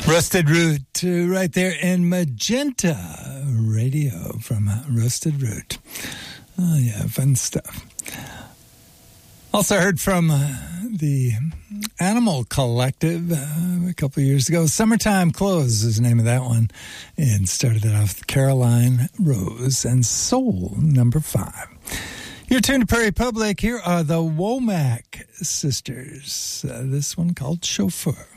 Rusted Root, right there in Magenta Radio from Rusted Root. Oh, yeah, fun stuff. Also heard from the Animal Collective a couple of years ago. Summertime Clothes is the name of that one. And started it off with Caroline Rose and Soul number 5. You're tuned to Prairie Public. Here are the Womack Sisters. This one called Chauffeur.